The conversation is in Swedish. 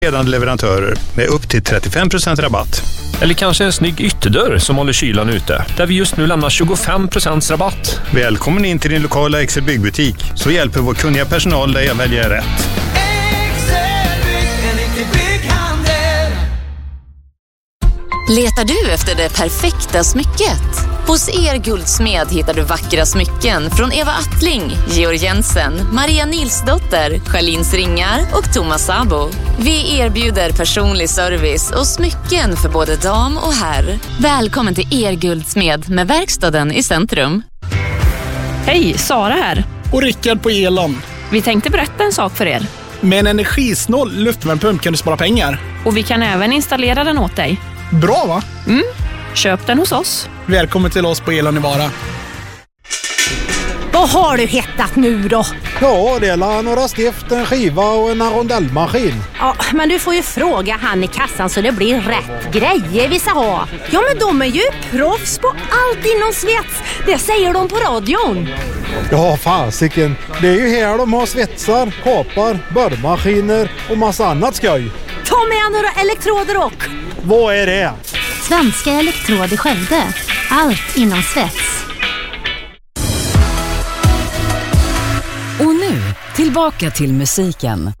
ledande leverantörer med upp till 35% rabatt. Eller kanske en snygg ytterdörr som håller kylan ute, där vi just nu lämnar 25% rabatt. Välkommen in till din lokala Excel byggbutik, så hjälper vår kunniga personal dig att välja rätt. Letar du efter det perfekta smycket? Hos Guldsmed hittar du vackra smycken från Eva Attling, Georg Jensen, Maria Nilsdotter, Charlins Ringar och Thomas Sabo. Vi erbjuder personlig service och smycken för både dam och herr. Välkommen till Guldsmed med verkstaden i centrum. Hej, Sara här. Och Rickard på Elon. Vi tänkte berätta en sak för er. Med en energisnål luftvärmepump kan du spara pengar. Och vi kan även installera den åt dig. Bra va? Köp den hos oss. Välkommen till oss på Elon i Vara. Vad har du hettat nu då? Ja, det är några stift, en skiva och en rondellmaskin. Ja, men du får ju fråga han i kassan så det blir rätt grejer vi ska ha. Ja, men de är ju proffs på allt inom svets. Det säger de på radion. Ja, fasiken. Det är ju här de har svetsar, kapar, borrmaskiner och massa annat skoj. Ta med några elektroder och... Vad är det? Svenska Elektroder Skövde. Allt inom svets. Och nu, tillbaka till musiken.